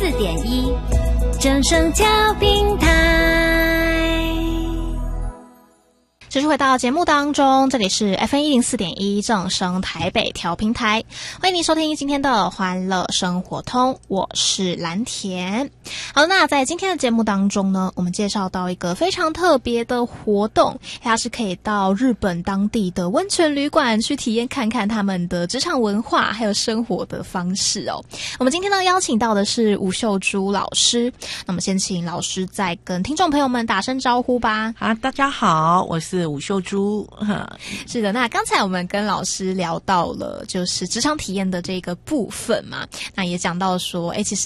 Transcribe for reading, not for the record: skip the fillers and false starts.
104.1正声调平台。 继续回到节目当中，这里是 FM104.1正声台北调频台，欢迎您收听今天的欢乐生活通，我是蓝田。好，那在今天的节目当中呢，我们介绍到一个非常特别的活动，它是可以到日本当地的温泉旅馆去体验看看他们的职场文化还有生活的方式哦。我们今天呢邀请到的是吴秀珠老师，那么先请老师再跟听众朋友们打声招呼吧。 好，大家好，我是吴秀珠。 是的，那刚才我们跟老师聊到了就是职场体验的这个部分嘛，那也讲到说，其实